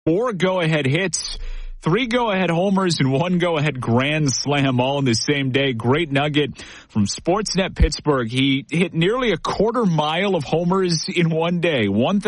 4 go-ahead hits, 3 go-ahead homers, and 1 go-ahead grand slam all in the same day. Great nugget from Sportsnet Pittsburgh. He hit nearly a quarter mile of homers in one day,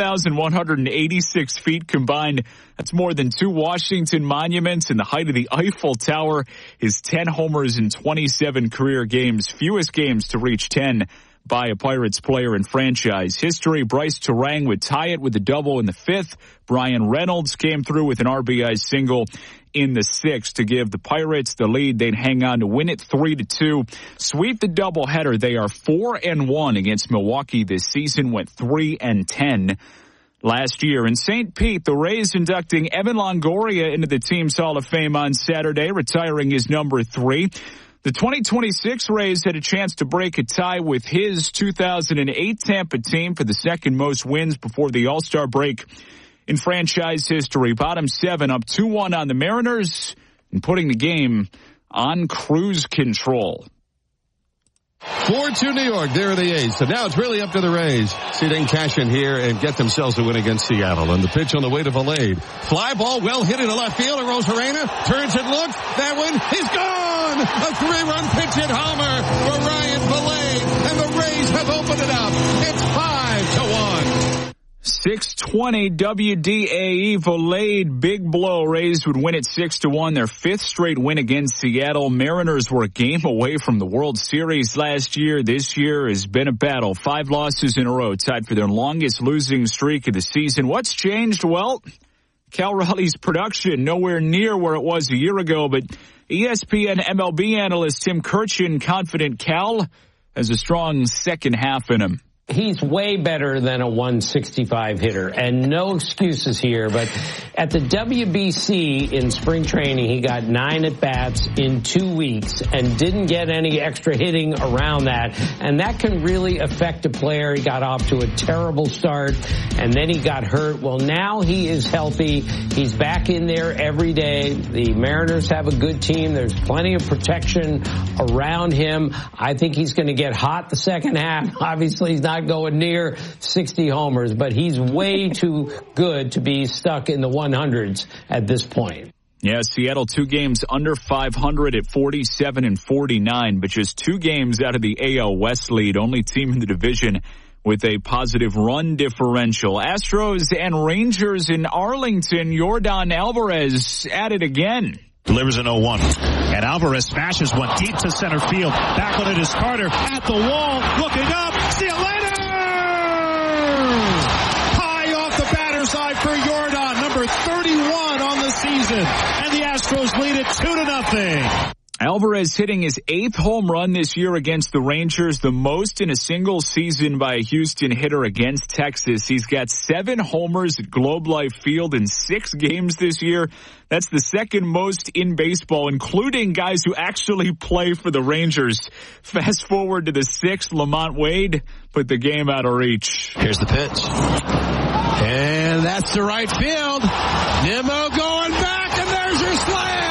1,186 feet combined. That's more than 2 Washington monuments and the height of the Eiffel Tower. His 10 homers in 27 career games, fewest games to reach 10 by a Pirates player in franchise history. Bryce Turang would tie it with a double in the 5th. Brian Reynolds came through with an RBI single in the 6th to give the Pirates the lead. They'd hang on to win it 3-2. Sweep the doubleheader. They are 4-1 against Milwaukee this season, went 3-10 last year. In St. Pete, the Rays inducting Evan Longoria into the team's Hall of Fame on Saturday, retiring his number 3. The 2026 Rays had a chance to break a tie with his 2008 Tampa team for the second most wins before the All-Star break in franchise history. Bottom 7 up 2-1 on the Mariners and putting the game on cruise control. 4-2 New York. There are the A's. So now it's really up to the Rays. See if they can cash in here and get themselves a win against Seattle. And the pitch on the way to Valade. Fly ball well hit into left field. Rosarena turns and looks. That one is gone. A 3-run pitch hit homer for Ryan Valade. And the Rays have opened it up. It's 5-1. 620 WDAE Valade, big blow. Rays would win it 6-1, their 5th straight win against Seattle. Mariners were a game away from the World Series last year. This year has been a battle. 5 losses in a row, tied for their longest losing streak of the season. What's changed? Well, Cal Raleigh's production nowhere near where it was a year ago, but ESPN MLB analyst Tim Kurkjian confident Cal has a strong second half in him. He's way better than a 165 hitter, and no excuses here. But at the WBC in spring training, he got 9 at-bats in 2 weeks and didn't get any extra hitting around that. And that can really affect a player. He got off to a terrible start, and then he got hurt. Well, now he is healthy. He's back in there every day. The Mariners have a good team. There's plenty of protection around him. I think he's going to get hot the second half. Obviously, he's not going near 60 homers, but he's way too good to be stuck in the 100s at this point. Yeah, Seattle 2 games under 500 at 47-49, but just 2 games out of the AL West lead, only team in the division with a positive run differential. Astros and Rangers in Arlington, Yordan Alvarez at it again. Delivers an 0-1. And Alvarez smashes one deep to center field. Back on it is Carter at the wall, looking up. See you later! High off the batter's side for Yordan, number 31 on the season. And the Astros lead it 2-0. Alvarez hitting his 8th home run this year against the Rangers, the most in a single season by a Houston hitter against Texas. He's got 7 homers at Globe Life Field in 6 games this year. That's the second most in baseball, including guys who actually play for the Rangers. Fast forward to the 6th, Lamont Wade put the game out of reach. Here's the pitch. And that's the right field. Nimmo going back, and there's your slam.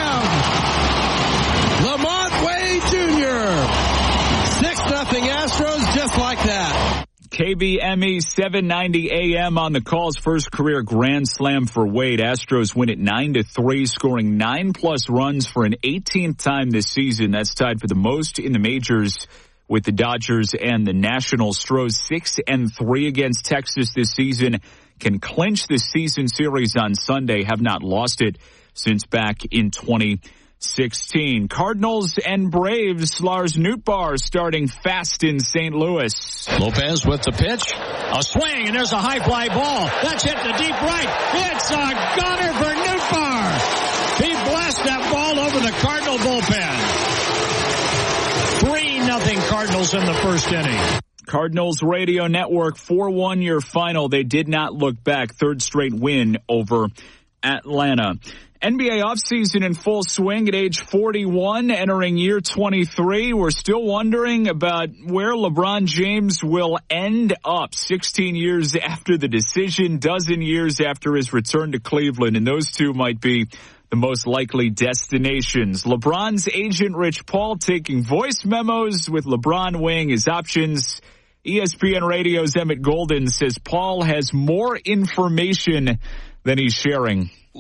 Lamont Wade Jr. 6-0 Astros, just like that. KBME 790 AM on the call's first career grand slam for Wade. Astros win it 9-3, scoring 9+ runs for an 18th time this season. That's tied for the most in the majors with the Dodgers and the Nationals. Stros 6-3 against Texas this season. Can clinch the season series on Sunday. Have not lost it since back in 2016. Cardinals and Braves, Lars Nootbaar starting fast in St. Louis. Lopez with the pitch. A swing, and there's a high fly ball. That's hit to deep right. It's a gunner for Nootbaar. He blasted that ball over the Cardinal bullpen. 3-0 Cardinals in the first inning. Cardinals Radio Network 4-1 your final. They did not look back. 3rd straight win over Atlanta. NBA offseason in full swing at age 41, entering year 23. We're still wondering about where LeBron James will end up 16 years after the decision, dozen years after his return to Cleveland, and those two might be the most likely destinations. LeBron's agent Rich Paul taking voice memos with LeBron weighing his options. ESPN Radio's Emmett Golden says Paul has more information than he's sharing.